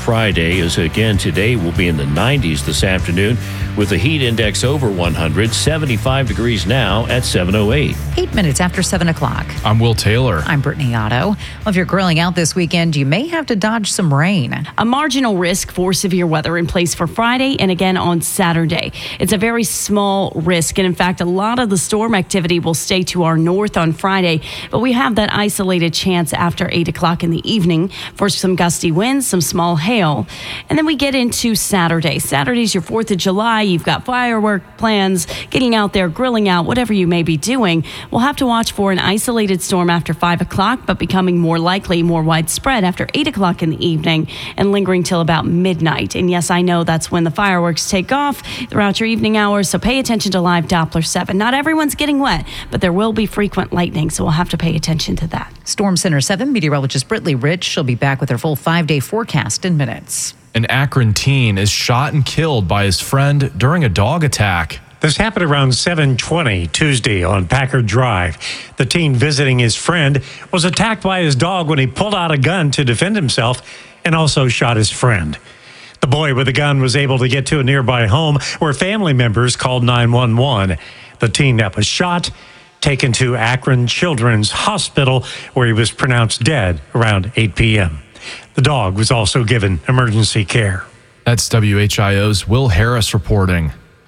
Friday, as again today will be in the 90s this afternoon with a heat index over 100, 75 degrees now at 7:08. 8 minutes after 7 o'clock. I'm Will Taylor. I'm Brittany Otto. Well, if you're grilling out this weekend, you may have to dodge some rain. A marginal risk for severe weather in place for Friday and again on Saturday. It's a very small risk, and in fact, a lot of the storm activity will stay to our north on Friday, but we have that isolated chance after 8 o'clock in the evening for some gusty winds, some small hail. And then we get into Saturday. Saturday's your 4th of July. You've got firework plans, getting out there, grilling out, whatever you may be doing. We'll have to watch for an isolated storm after 5 o'clock, but becoming more likely, more widespread after 8 o'clock in the evening and lingering till about midnight. And yes, I know that's when the fireworks take off throughout your evening hours, so pay attention to live Doppler 7. Not everyone's getting wet, but there will be frequent lightning, so we'll have to pay attention to that. Storm Center 7 meteorologist Brittany Rich. She'll be back with her full 5-day forecast in minutes. An Akron teen is shot and killed by his friend during a dog attack. This happened around 7:20 Tuesday on Packard Drive. The teen visiting his friend was attacked by his dog when he pulled out a gun to defend himself and also shot his friend. The boy with the gun was able to get to a nearby home where family members called 911. The teen that was shot taken to Akron Children's Hospital, where he was pronounced dead around 8 p.m. The dog was also given emergency care. That's WHIO's Will Harris reporting.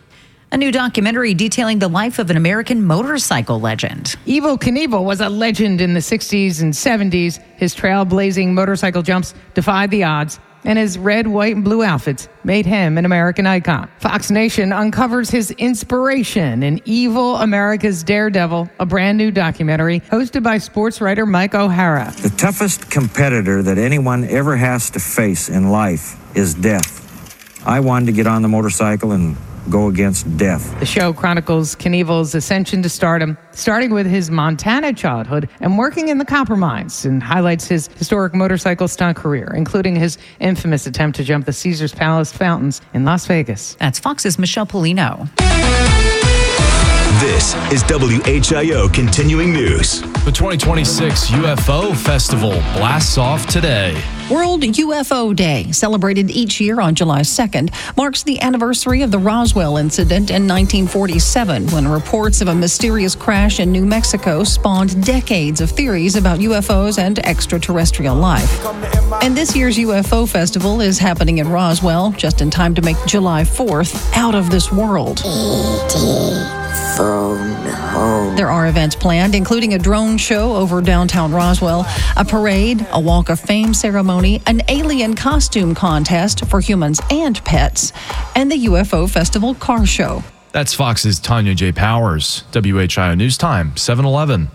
A new documentary detailing the life of an American motorcycle legend. Evel Knievel was a legend in the 60s and 70s. His trailblazing motorcycle jumps defied the odds, and his red, white, and blue outfits made him an American icon. Fox Nation uncovers his inspiration in Evil America's Daredevil, a brand new documentary hosted by sports writer Mike O'Hara. The toughest competitor that anyone ever has to face in life is death. I wanted to get on the motorcycle and go against death. The show chronicles Knievel's ascension to stardom, starting with his Montana childhood and working in the copper mines, and highlights his historic motorcycle stunt career, including his infamous attempt to jump the Caesars Palace fountains in Las Vegas. That's Fox's Michelle Polino. This is WHIO Continuing News. The 2026 UFO Festival blasts off today. World UFO Day, celebrated each year on July 2nd, marks the anniversary of the Roswell incident in 1947, when reports of a mysterious crash in New Mexico spawned decades of theories about UFOs and extraterrestrial life. And this year's UFO Festival is happening in Roswell, just in time to make July 4th out of this world. Phone home. There are events planned, including a drone show over downtown Roswell, a parade, a Walk of Fame ceremony, an alien costume contest for humans and pets, and the UFO Festival car show. That's Fox's Tanya J. Powers. WHIO News Time, 7:11.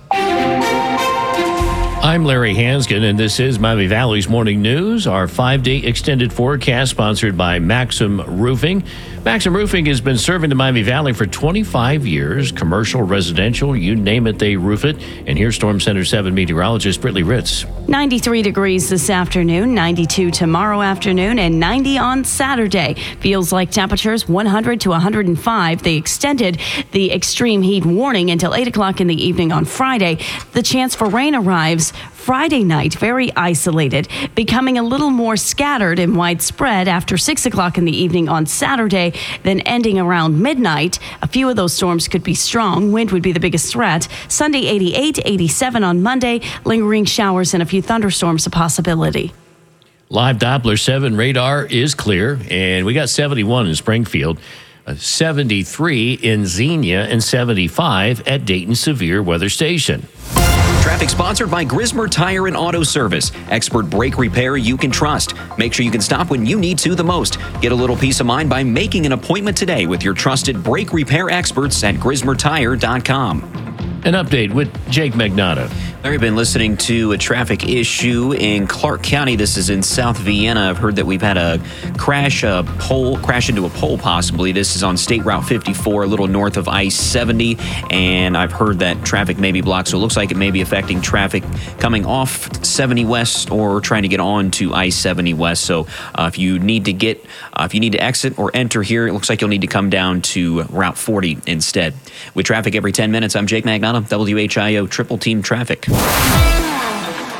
I'm Larry Hansgen, and this is Miami Valley's Morning News, our 5-day extended forecast sponsored by Maxim Roofing. Maxim Roofing has been serving the Miami Valley for 25 years. Commercial, residential, you name it, they roof it. And here's Storm Center 7 meteorologist Brittany Ritz. 93 degrees this afternoon, 92 tomorrow afternoon, and 90 on Saturday. Feels like temperatures 100 to 105. They extended the extreme heat warning until 8 o'clock in the evening on Friday. The chance for rain arrives Friday night, very isolated, becoming a little more scattered and widespread after 6 o'clock in the evening on Saturday, then ending around midnight. A few of those storms could be strong. Wind would be the biggest threat. Sunday, 88, 87 on Monday. Lingering showers and a few thunderstorms a possibility. Live Doppler 7 radar is clear, and we got 71 in Springfield, 73 in Xenia, and 75 at Dayton Severe Weather Station. Traffic sponsored by Grismer Tire and Auto Service. Expert brake repair you can trust. Make sure you can stop when you need to the most. Get a little peace of mind by making an appointment today with your trusted brake repair experts at GrismerTire.com. An update with Jake Magnotta. Larry, been listening to a traffic issue in Clark County. This is in South Vienna. I've heard that we've had a crash into a pole possibly. This is on State Route 54, a little north of I-70, and I've heard that traffic may be blocked, so it looks like it may be affecting traffic coming off 70 West or trying to get on to I-70 West. So if you need to exit or enter here, it looks like you'll need to come down to Route 40 instead. With traffic every 10 minutes, I'm Jake Magnotta, WHIO Triple Team Traffic.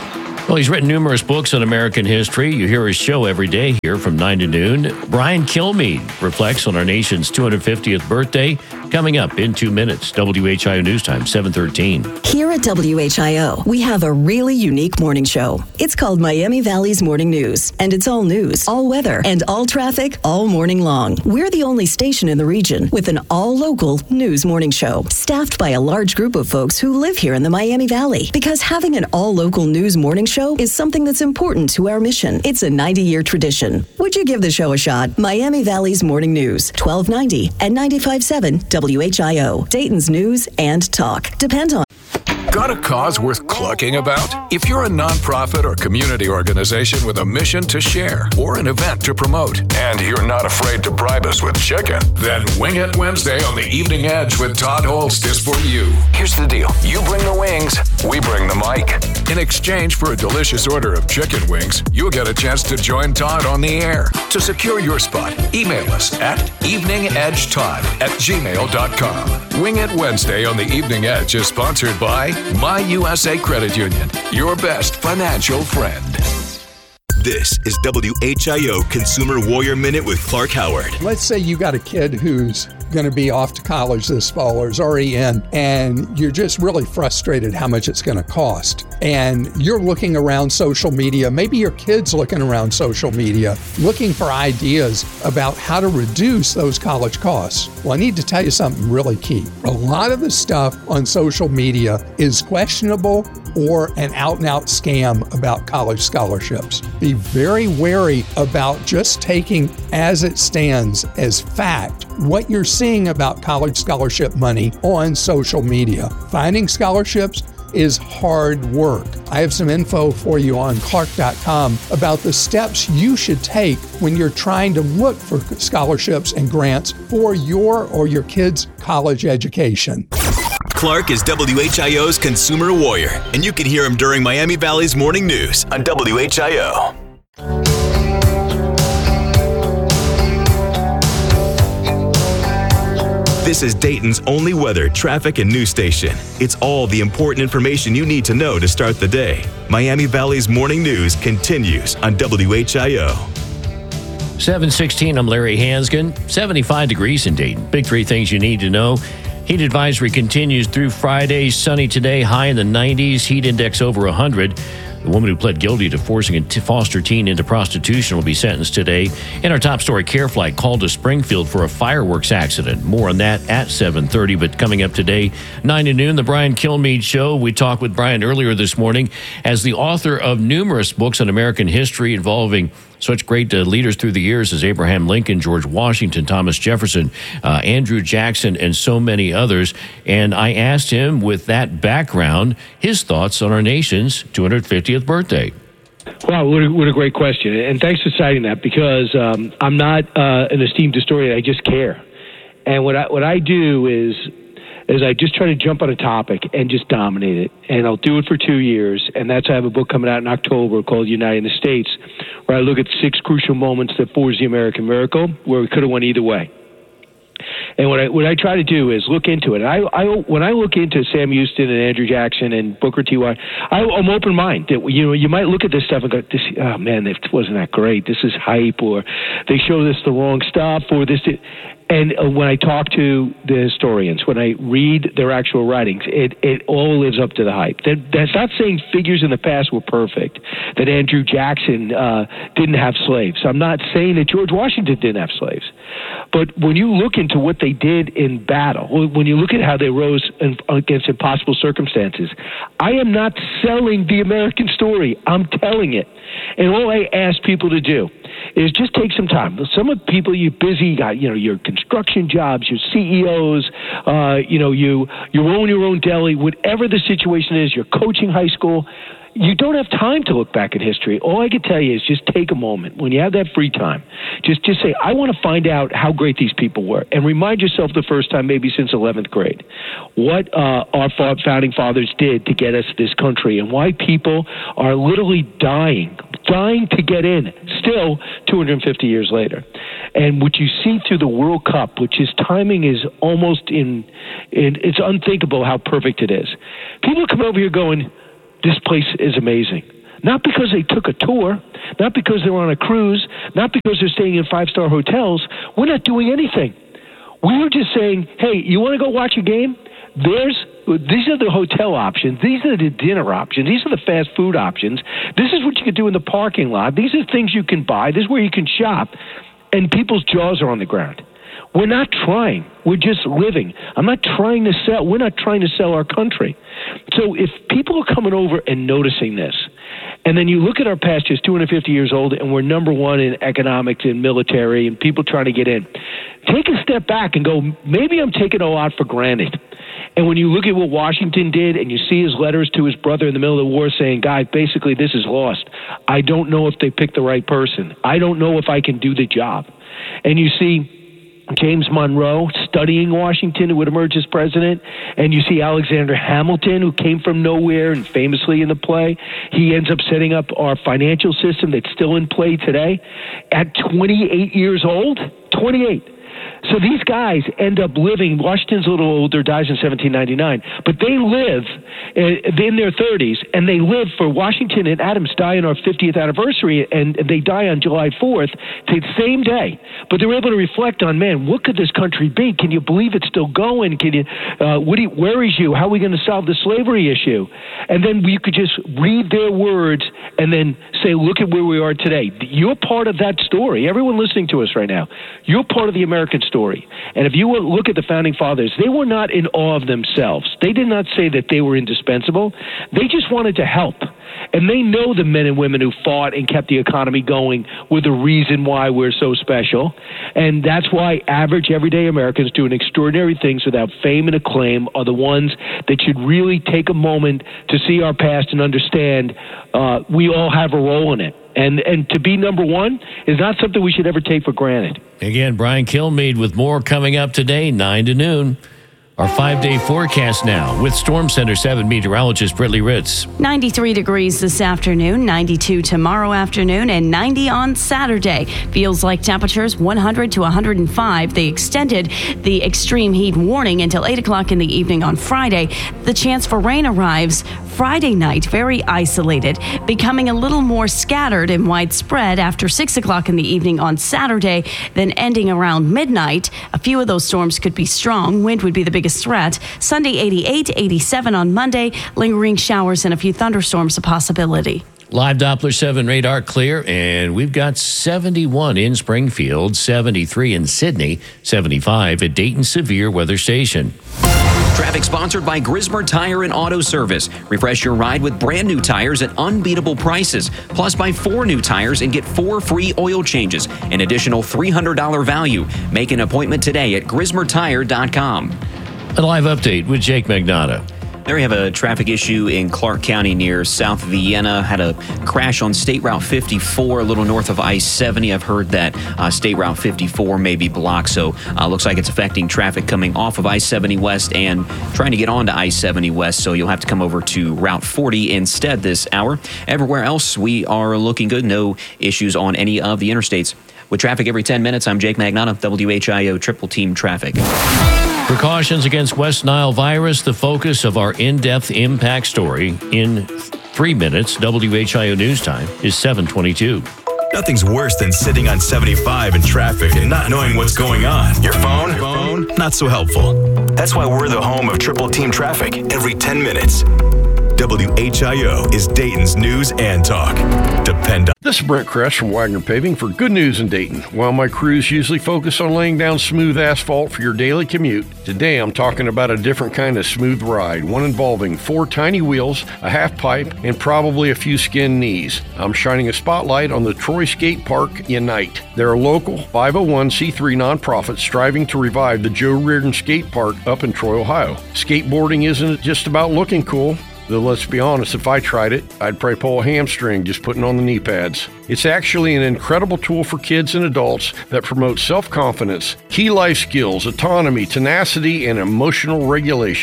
Well, he's written numerous books on American history. You hear his show every day here from 9 to noon. Brian Kilmeade reflects on our nation's 250th birthday. Coming up in 2 minutes, WHIO News Time, 7:13. Here at WHIO, we have a really unique morning show. It's called Miami Valley's Morning News, and it's all news, all weather, and all traffic all morning long. We're the only station in the region with an all-local news morning show, staffed by a large group of folks who live here in the Miami Valley. Because having an all-local news morning show is something that's important to our mission. It's a 90-year tradition. Would you give the show a shot? Miami Valley's Morning News, 1290 and 95.7 WHIO, Dayton's news and talk. Depend on. Got a cause worth clucking about? If you're a nonprofit or community organization with a mission to share or an event to promote, and you're not afraid to bribe us with chicken, then Wing It Wednesday on the Evening Edge with Todd Holst is for you. Here's the deal. You bring the wings, we bring the mic. In exchange for a delicious order of chicken wings, you'll get a chance to join Todd on the air. To secure your spot, email us at eveningedgetodd@gmail.com. Wing It Wednesday on the Evening Edge is sponsored by My USA Credit Union, your best financial friend. This is WHIO Consumer Warrior Minute with Clark Howard. Let's say you got a kid who's going to be off to college this fall or is already in, and you're just really frustrated how much it's going to cost. And you're looking around social media, maybe your kid's looking around social media, looking for ideas about how to reduce those college costs. Well, I need to tell you something really key. A lot of the stuff on social media is questionable or an out-and-out scam about college scholarships. Be very wary about just taking as it stands as fact what you're seeing about college scholarship money on social media. Finding scholarships is hard work. I have some info for you on Clark.com about the steps you should take when you're trying to look for scholarships and grants for your or your kids' college education. Clark is WHIO's Consumer Warrior, and you can hear him during Miami Valley's Morning News on WHIO. This is Dayton's only weather, traffic, and news station. It's all the important information you need to know to start the day. Miami Valley's Morning News continues on WHIO. 7:16, I'm Larry Hansgen. 75 degrees in Dayton. Big three things you need to know. Heat advisory continues through Friday. Sunny today, high in the 90s. Heat index over 100. The woman who pled guilty to forcing a foster teen into prostitution will be sentenced today. And our top story, Care Flight called to Springfield for a fireworks accident. More on that at 7:30. But coming up today, 9 to noon, the Brian Kilmeade Show. We talked with Brian earlier this morning as the author of numerous books on American history involving such great leaders through the years as Abraham Lincoln, George Washington, Thomas Jefferson, Andrew Jackson, and so many others. And I asked him, with that background, his thoughts on our nation's 250th birthday. Wow, what a great question. And thanks for citing that, because I'm not an esteemed historian. I just care. And what I do is I just try to jump on a topic and just dominate it. And I'll do it for 2 years. And that's why I have a book coming out in October called Uniting the States, where I look at 6 crucial moments that forged the American miracle, where we could have went either way. And what I try to do is look into it. When I look into Sam Houston and Andrew Jackson and Booker T. Washington, I'm open minded. You might look at this stuff and go, "Oh man, this wasn't that great. This is hype," or "They show this the wrong stuff," or this. And when I talk to the historians, when I read their actual writings, it all lives up to the hype. That's not saying figures in the past were perfect, that Andrew Jackson didn't have slaves. I'm not saying that George Washington didn't have slaves. But when you look into what they did in battle, when you look at how they rose against impossible circumstances, I am not selling the American story. I'm telling it. And all I ask people to do is just take some time. Some of the people, you're busy, you got, your construction jobs, your CEOs, you own your own deli, whatever the situation is, you're coaching high school. You don't have time to look back at history. All I can tell you is just take a moment. When you have that free time, just say, I want to find out how great these people were. And remind yourself the first time, maybe since 11th grade, what our founding fathers did to get us this country, and why people are literally dying to get in, still 250 years later. And what you see through the World Cup, which is timing is almost it's unthinkable how perfect it is. People come over here going, this place is amazing. Not because they took a tour, not because they're on a cruise, not because they're staying in 5-star hotels. We're not doing anything. We were just saying, hey, you want to go watch a game? These are the hotel options. These are the dinner options. These are the fast food options. This is what you can do in the parking lot. These are things you can buy. This is where you can shop. And people's jaws are on the ground. We're not trying. We're just living. I'm not trying to sell. We're not trying to sell our country. So if people are coming over and noticing this, and then you look at our pastures, 250 years old, and we're number one in economics and military and people trying to get in, take a step back and go, maybe I'm taking a lot for granted. And when you look at what Washington did and you see his letters to his brother in the middle of the war saying, guys, basically this is lost. I don't know if they picked the right person. I don't know if I can do the job. And you see James Monroe studying Washington, who would emerge as president, and you see Alexander Hamilton, who came from nowhere and famously in the play. He ends up setting up our financial system that's still in play today at 28 years old. 28. So these guys end up living, Washington's a little older, dies in 1799, but they live in their 30s, and they live for Washington and Adams die on our 50th anniversary, and they die on July 4th, the same day. But they're able to reflect on, man, what could this country be? Can you believe it's still going? Can you? What worries you? How are we going to solve the slavery issue? And then you could just read their words and then say, look at where we are today. You're part of that story. Everyone listening to us right now, you're part of the American story. And if you look at the Founding Fathers, they were not in awe of themselves. They did not say that they were indispensable. They just wanted to help. And they know the men and women who fought and kept the economy going were the reason why we're so special. And that's why average, everyday Americans doing extraordinary things without fame and acclaim are the ones that should really take a moment to see our past and understand we all have a role in it. And to be number one is not something we should ever take for granted. Again, Brian Kilmeade with more coming up today, 9 to noon. Our 5-day forecast now with Storm Center 7 meteorologist Brittany Ritz. 93 degrees this afternoon, 92 tomorrow afternoon, and 90 on Saturday. Feels like temperatures 100 to 105. They extended the extreme heat warning until 8 o'clock in the evening on Friday. The chance for rain arrives Friday night, very isolated, becoming a little more scattered and widespread after 6 o'clock in the evening on Saturday, then ending around midnight. A few of those storms could be strong. Wind would be the biggest threat. Sunday, 88, 87 on Monday. Lingering showers and a few thunderstorms a possibility. Live Doppler 7 radar clear, and we've got 71 in Springfield, 73 in Sydney, 75 at Dayton Severe Weather Station. Traffic sponsored by Grismer Tire and Auto Service. Refresh your ride with brand new tires at unbeatable prices. Plus, buy 4 new tires and get 4 free oil changes. An additional $300 value. Make an appointment today at GrismerTire.com. A live update with Jake Magnotta. There we have a traffic issue in Clark County near South Vienna. Had a crash on State Route 54, a little north of I-70. I've heard that State Route 54 may be blocked, so looks like it's affecting traffic coming off of I-70 West and trying to get onto I-70 West, so you'll have to come over to Route 40 instead this hour. Everywhere else, we are looking good. No issues on any of the interstates. With traffic every 10 minutes, I'm Jake Magnotta, WHIO Triple Team Traffic. Precautions against West Nile virus, the focus of our in-depth impact story in 3 minutes. WHIO News Time is 7:22. Nothing's worse than sitting on 75 in traffic and not knowing what's going on. Your phone? Not so helpful. That's why we're the home of Triple Team Traffic every 10 minutes. WHIO is Dayton's news and talk. Depend on. This is Brent Kress from Wagner Paving for Good News in Dayton. While my crews usually focus on laying down smooth asphalt for your daily commute, today I'm talking about a different kind of smooth ride, one involving 4 tiny wheels, a half pipe, and probably a few skinned knees. I'm shining a spotlight on the Troy Skate Park Unite. They're a local 501c3 nonprofit striving to revive the Joe Reardon Skate Park up in Troy, Ohio. Skateboarding isn't just about looking cool. Though let's be honest, if I tried it, I'd probably pull a hamstring just putting on the knee pads. It's actually an incredible tool for kids and adults that promotes self-confidence, key life skills, autonomy, tenacity, and emotional regulation.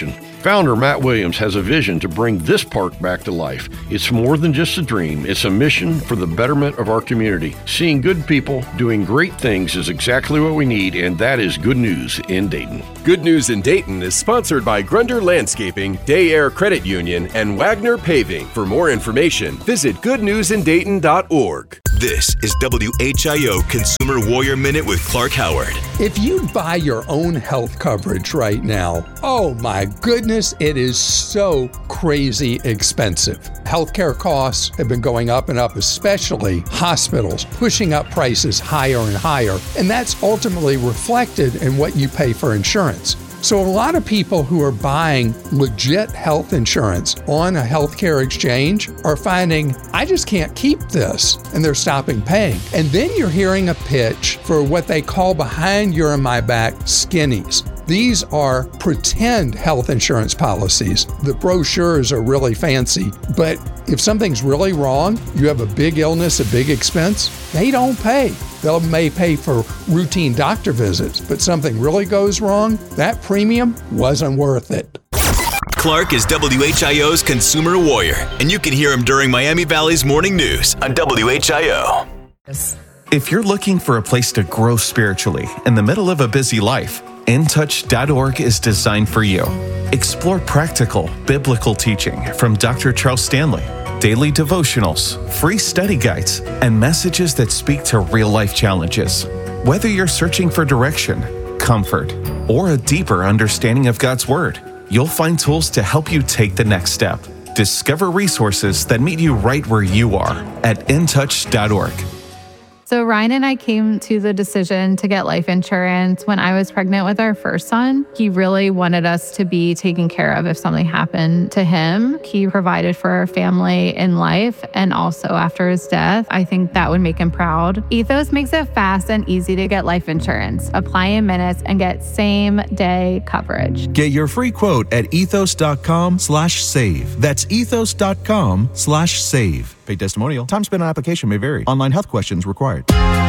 Founder Matt Williams has a vision to bring this park back to life. It's more than just a dream, it's a mission for the betterment of our community. Seeing good people doing great things is exactly what we need, and that is good news in Dayton. Good News in Dayton is sponsored by Grunder Landscaping, Day Air Credit Union, and Wagner Paving. For more information, visit goodnewsindayton.org. This is WHIO Consumer Warrior Minute with Clark Howard. If you buy your own health coverage right now, oh my goodness, it is so crazy expensive. Healthcare costs have been going up and up, especially hospitals, pushing up prices higher and higher. And that's ultimately reflected in what you pay for insurance. So a lot of people who are buying legit health insurance on a healthcare exchange are finding, I just can't keep this, and they're stopping paying. And then you're hearing a pitch for what they call behind your and my back skinnies. These are pretend health insurance policies. The brochures are really fancy, but if something's really wrong, you have a big illness, a big expense, they don't pay. They may pay for routine doctor visits, but something really goes wrong, that premium wasn't worth it. Clark is WHIO's Consumer Warrior, and you can hear him during Miami Valley's Morning News on WHIO. If you're looking for a place to grow spiritually in the middle of a busy life, InTouch.org is designed for you. Explore practical, biblical teaching from Dr. Charles Stanley, daily devotionals, free study guides, and messages that speak to real-life challenges. Whether you're searching for direction, comfort, or a deeper understanding of God's Word, you'll find tools to help you take the next step. Discover resources that meet you right where you are at InTouch.org. So Ryan and I came to the decision to get life insurance when I was pregnant with our first son. He really wanted us to be taken care of if something happened to him. He provided for our family in life and also after his death. I think that would make him proud. Ethos makes it fast and easy to get life insurance. Apply in minutes and get same-day coverage. Get your free quote at ethos.com/save. That's ethos.com/save. Paid testimonial. Time spent on application may vary. Online health questions required.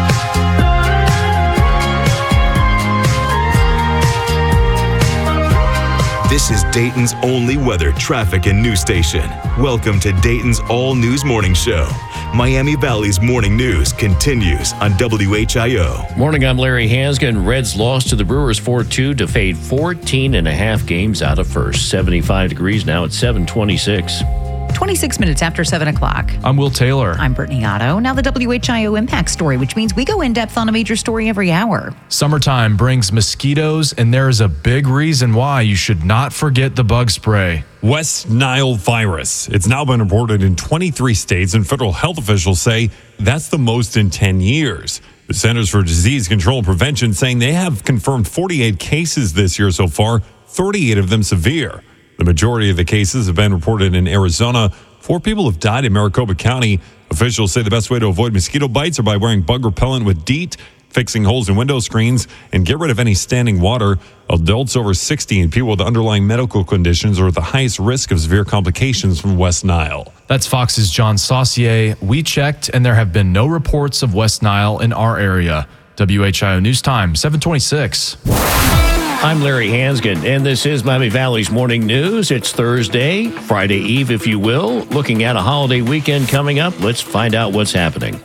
This is Dayton's only weather, traffic, and news station. Welcome to Dayton's All News Morning Show. Miami Valley's morning news continues on WHIO. Morning, I'm Larry Hansgen. Reds lost to the Brewers 4-2 to fade 14 and a half games out of first. 75 degrees now at 7:26. 26 minutes after 7 o'clock. I'm Will Taylor. I'm Brittany Otto. Now the WHIO Impact Story, which means we go in depth on a major story every hour. Summertime brings mosquitoes, and there is a big reason why you should not forget the bug spray. West Nile virus. It's now been reported in 23 states, and federal health officials say that's the most in 10 years. The Centers for Disease Control and Prevention saying they have confirmed 48 cases this year so far, 38 of them severe. The majority of the cases have been reported in Arizona. 4 people have died in Maricopa County. Officials say the best way to avoid mosquito bites are by wearing bug repellent with DEET, fixing holes in window screens, and get rid of any standing water. Adults over 60 and people with underlying medical conditions are at the highest risk of severe complications from West Nile. That's Fox's John Saucier. We checked, and there have been no reports of West Nile in our area. WHIO News Time, 7:26. I'm Larry Hansgen, and this is Miami Valley's Morning News. It's Thursday, Friday Eve, if you will. Looking at a holiday weekend coming up, let's find out what's happening.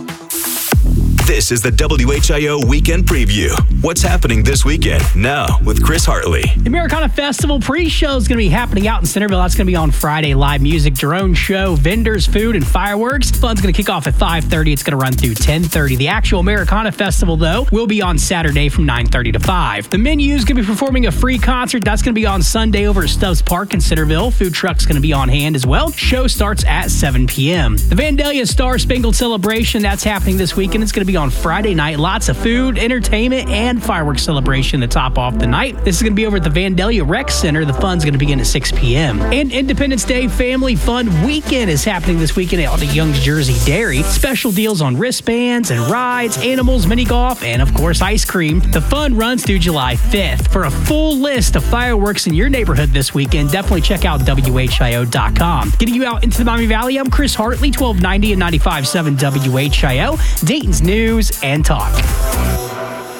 This is the WHIO Weekend Preview. What's happening this weekend? Now with Chris Hartley. The Americana Festival pre-show is going to be happening out in Centerville. That's going to be on Friday. Live music, drone show, vendors, food, and fireworks. Fun's going to kick off at 5:30. It's going to run through 10:30. The actual Americana Festival, though, will be on Saturday from 9:30 to 5. The Menu is going to be performing a free concert. That's going to be on Sunday over at Stubbs Park in Centerville. Food truck's going to be on hand as well. Show starts at 7 p.m. The Vandalia Star Spangled Celebration, that's happening this weekend. It's going to be on Friday night. Lots of food, entertainment, and fireworks celebration to top off the night. This is going to be over at the Vandalia Rec Center. The fun's going to begin at 6 p.m. And Independence Day Family Fun Weekend is happening this weekend at the Young's Jersey Dairy. Special deals on wristbands and rides, animals, mini golf, and of course ice cream. The fun runs through July 5th. For a full list of fireworks in your neighborhood this weekend, definitely check out WHIO.com. Getting you out into the Miami Valley, I'm Chris Hartley, 1290 and 95.7 WHIO, Dayton's News and Talk.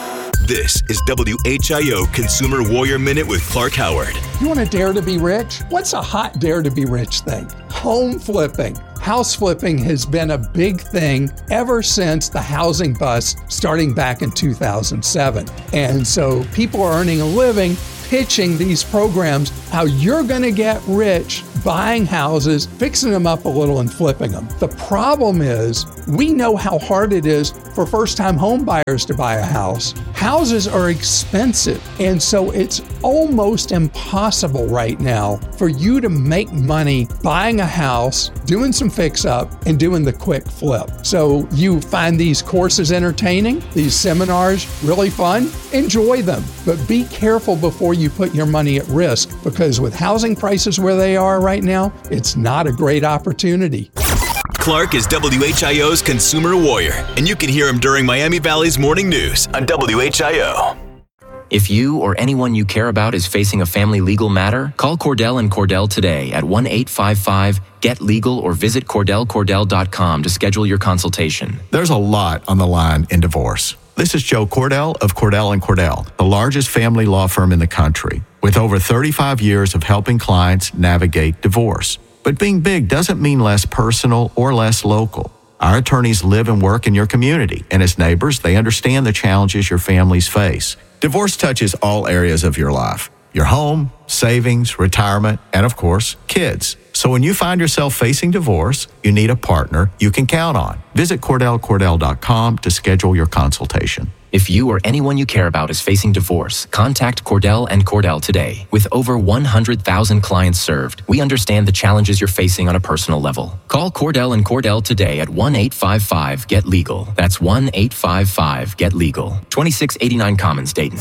This is WHIO Consumer Warrior Minute with Clark Howard. You want to dare to be rich? What's a hot dare to be rich thing? Home flipping. House flipping has been a big thing ever since the housing bust starting back in 2007. And so people are earning a living pitching these programs, how you're going to get rich buying houses, fixing them up a little and flipping them. The problem is we know how hard it is for first-time home buyers to buy a house. Houses are expensive, and so it's almost impossible right now for you to make money buying a house, doing some fix-up, and doing the quick flip. So you find these courses entertaining, these seminars really fun, enjoy them, but be careful before you put your money at risk, because with housing prices where they are right now, it's not a great opportunity. Clark is WHIO's Consumer Warrior, and you can hear him during Miami Valley's Morning News on WHIO. If you or anyone you care about is facing a family legal matter, call Cordell and Cordell today at 1-855-GET-LEGAL or visit CordellCordell.com to schedule your consultation. There's a lot on the line in divorce. This is Joe Cordell of Cordell & Cordell, the largest family law firm in the country, with over 35 years of helping clients navigate divorce. But being big doesn't mean less personal or less local. Our attorneys live and work in your community, and as neighbors, they understand the challenges your families face. Divorce touches all areas of your life: your home, savings, retirement, and of course, kids. So when you find yourself facing divorce, you need a partner you can count on. Visit CordellCordell.com to schedule your consultation. If you or anyone you care about is facing divorce, contact Cordell and Cordell today. With over 100,000 clients served, we understand the challenges you're facing on a personal level. Call Cordell and Cordell today at 1-855-GET-LEGAL. That's 1-855-GET-LEGAL. 2689 Commons, Dayton.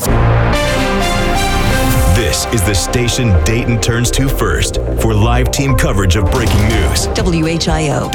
This is the station Dayton turns to first for live team coverage of breaking news. WHIO.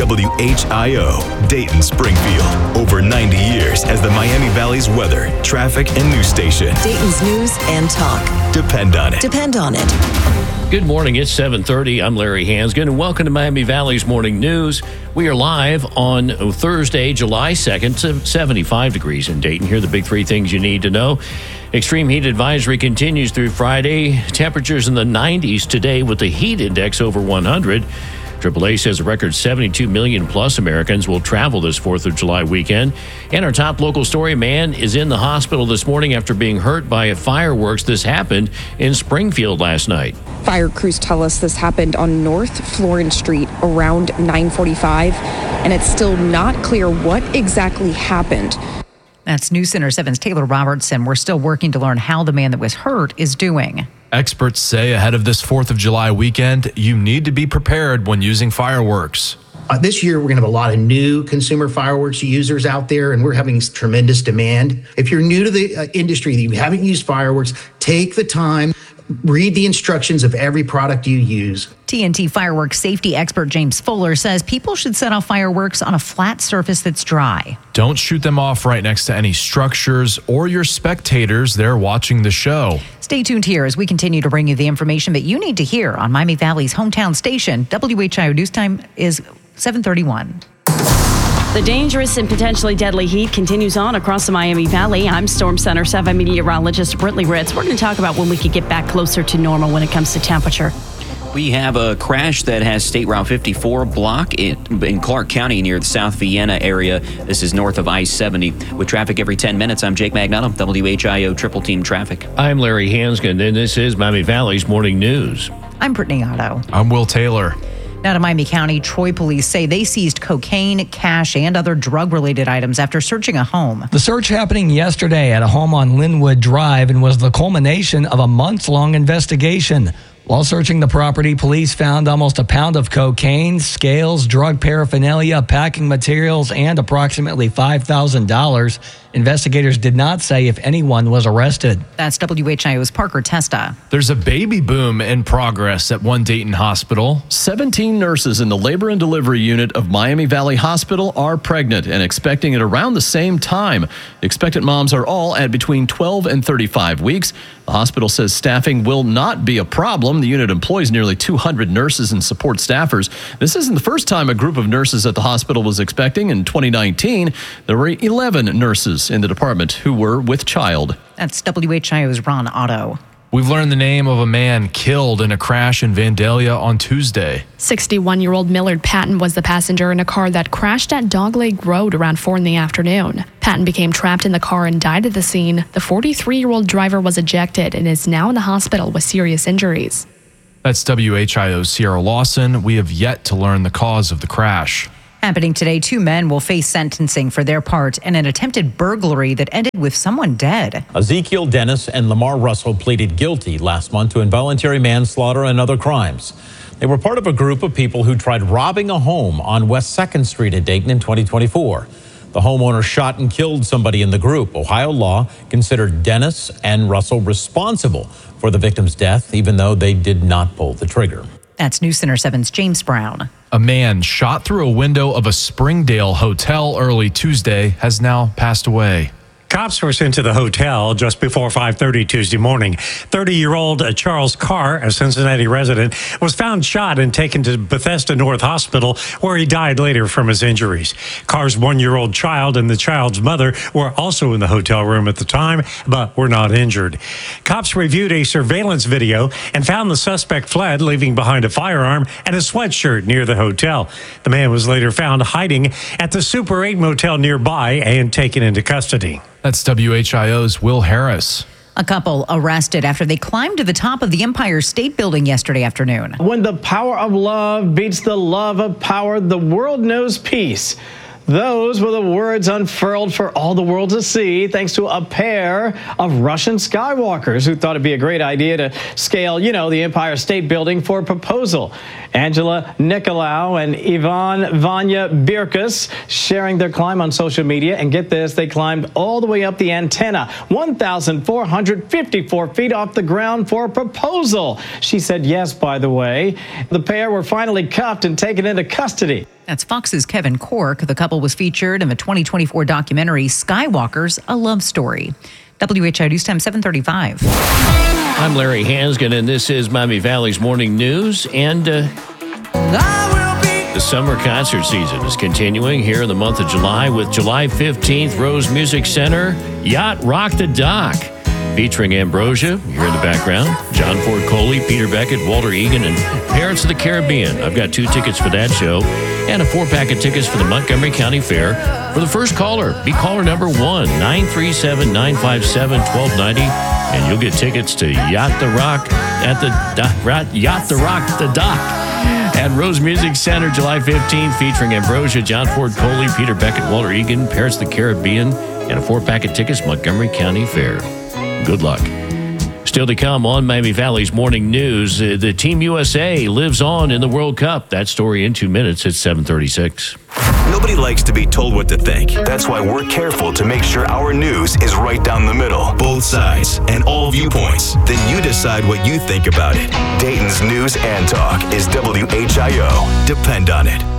WHIO, Dayton, Springfield. Over 90 years as the Miami Valley's weather, traffic, and news station. Dayton's news and talk. Depend on it. Depend on it. Good morning. It's 7:30. I'm Larry Hansgen, and welcome to Miami Valley's Morning News. We are live on Thursday, July 2nd, to 75 degrees in Dayton. Here are the big three things you need to know. Extreme heat advisory continues through Friday. Temperatures in the 90s today with the heat index over 100. AAA says a record 72 million plus Americans will travel this 4th of July weekend. And our top local story: man is in the hospital this morning after being hurt by a fireworks. This happened in Springfield last night. Fire crews tell us this happened on North Florence Street around 9:45, and it's still not clear what exactly happened. That's News Center 7's Taylor Robertson. We're still working to learn how the man that was hurt is doing. Experts say ahead of this 4th of July weekend, you need to be prepared when using fireworks. This year, we're going to have a lot of new consumer fireworks users out there, and we're having tremendous demand. If you're new to the industry, that you haven't used fireworks, take the time, read the instructions of every product you use. TNT fireworks safety expert James Fuller says people should set off fireworks on a flat surface that's dry. Don't shoot them off right next to any structures or your spectators there watching the show. Stay tuned here as we continue to bring you the information that you need to hear on Miami Valley's hometown station. WHIO News Time is 7:31. The dangerous and potentially deadly heat continues on across the Miami Valley. I'm Storm Center 7 meteorologist Brittany Ritz. We're going to talk about when we could get back closer to normal when it comes to temperature. We have a crash that has State Route 54 block in Clark County near the South Vienna area. This is north of I-70. With traffic every 10 minutes, I'm Jake Magnano, WHIO Triple Team Traffic. I'm Larry Hansgen, and this is Miami Valley's Morning News. I'm Brittany Otto. I'm Will Taylor. Now to Miami County, Troy police say they seized cocaine, cash, and other drug-related items after searching a home. The search happening yesterday at a home on Linwood Drive and was the culmination of a months-long investigation. While searching the property, police found almost a pound of cocaine, scales, drug paraphernalia, packing materials, and approximately $5,000. Investigators did not say if anyone was arrested. That's WHIO's Parker Testa. There's a baby boom in progress at one Dayton hospital. 17 nurses in the labor and delivery unit of Miami Valley Hospital are pregnant and expecting at around the same time. Expectant moms are all at between 12 and 35 weeks. The hospital says staffing will not be a problem. The unit employs nearly 200 nurses and support staffers. This isn't the first time a group of nurses at the hospital was expecting. In 2019, there were 11 nurses others in the department who were with child. That's WHIO's Ron Otto. We've learned the name of a man killed in a crash in Vandalia on Tuesday. 61-year-old Millard Patton was the passenger in a car that crashed at Dogleg Road around 4 in the afternoon. Patton became trapped in the car and died at the scene. The 43-year-old driver was ejected and is now in the hospital with serious injuries. That's WHIO's Sierra Lawson. We have yet to learn the cause of the crash. Happening today, 2 men will face sentencing for their part in an attempted burglary that ended with someone dead. Ezekiel Dennis and Lamar Russell pleaded guilty last month to involuntary manslaughter and other crimes. They were part of a group of people who tried robbing a home on West 2nd Street in Dayton in 2024. The homeowner shot and killed somebody in the group. Ohio law considered Dennis and Russell responsible for the victim's death, even though they did not pull the trigger. That's News Center 7's James Brown. A man shot through a window of a Springdale hotel early Tuesday has now passed away. Cops were sent to the hotel just before 5:30 Tuesday morning. 30-year-old Charles Carr, a Cincinnati resident, was found shot and taken to Bethesda North Hospital, where he died later from his injuries. Carr's 1-year-old child and the child's mother were also in the hotel room at the time, but were not injured. Cops reviewed a surveillance video and found the suspect fled, leaving behind a firearm and a sweatshirt near the hotel. The man was later found hiding at the Super 8 motel nearby and taken into custody. That's WHIO's Will Harris. A couple arrested after they climbed to the top of the Empire State Building yesterday afternoon. When the power of love beats the love of power, the world knows peace. Those were the words unfurled for all the world to see, thanks to a pair of Russian skywalkers who thought it'd be a great idea to scale, the Empire State Building for a proposal. Angela Nikolaou and Ivan Vanya Birkus sharing their climb on social media. And get this, they climbed all the way up the antenna, 1,454 feet off the ground for a proposal. She said yes, by the way. The pair were finally cuffed and taken into custody. That's Fox's Kevin Cork. The couple was featured in the 2024 documentary Skywalkers, A Love Story. WHIO News Time 7:35. I'm Larry Hansgen, and this is Miami Valley's Morning News. And the summer concert season is continuing here in the month of July with July 15th, Rose Music Center, Yacht Rock the Dock, featuring Ambrosia, here in the background, John Ford Coley, Peter Beckett, Walter Egan, and Parents of the Caribbean. I've got 2 tickets for that show and a 4-pack of tickets for the Montgomery County Fair. For the first caller, be caller number 1-937-957-1290, and you'll get tickets to Yacht the Rock the Dock at Rose Music Center, July 15th, featuring Ambrosia, John Ford Coley, Peter Beckett, Walter Egan, Parents of the Caribbean, and a 4-pack of tickets, Montgomery County Fair. Good luck. Still to come on Miami Valley's Morning News, the Team USA lives on in the World Cup. That story in 2 minutes at 7:36. Nobody likes to be told what to think. That's why we're careful to make sure our news is right down the middle, both sides, and all viewpoints. Then you decide what you think about it. Dayton's News and Talk is WHIO. Depend on it.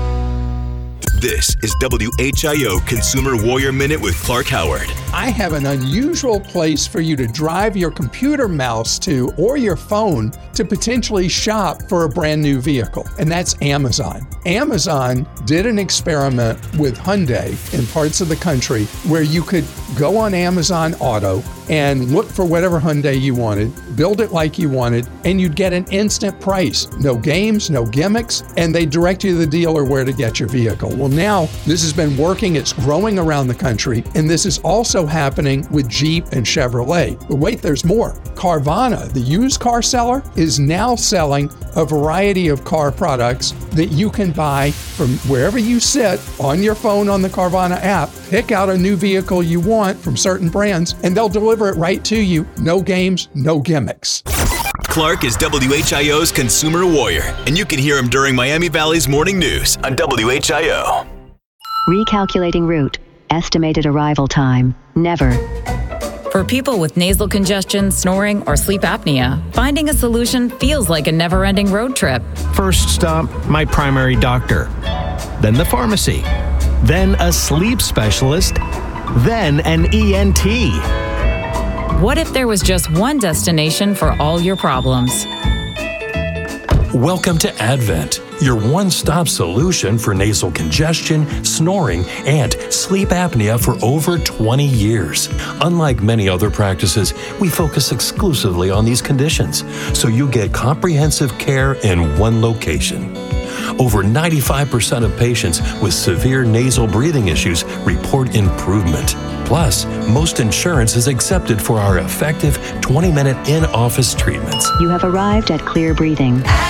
This is WHIO Consumer Warrior Minute with Clark Howard. I have an unusual place for you to drive your computer mouse to or your phone to potentially shop for a brand new vehicle, and that's Amazon. Amazon did an experiment with Hyundai in parts of the country where you could go on Amazon Auto and look for whatever Hyundai you wanted, build it like you wanted, and you'd get an instant price. No games, no gimmicks, and they direct you to the dealer where to get your vehicle. Well, now this has been working, it's growing around the country, and this is also happening with Jeep and Chevrolet. But wait, there's more. Carvana, the used car seller, is now selling a variety of car products that you can buy from wherever you sit on your phone on the Carvana app. Pick out a new vehicle you want from certain brands, and they'll deliver it right to you. No games, no gimmicks. Clark is WHIO's Consumer Warrior, and you can hear him during Miami Valley's Morning News on WHIO. Recalculating route. Estimated arrival time. Never. For people with nasal congestion, snoring, or sleep apnea, finding a solution feels like a never-ending road trip. First stop, my primary doctor. Then the pharmacy. Then a sleep specialist. Then an ENT. What if there was just one destination for all your problems? Welcome to Advent, your one-stop solution for nasal congestion, snoring, and sleep apnea for over 20 years. Unlike many other practices, we focus exclusively on these conditions, so you get comprehensive care in one location. Over 95% of patients with severe nasal breathing issues report improvement. Plus, most insurance is accepted for our effective 20-minute in-office treatments. You have arrived at Clear Breathing.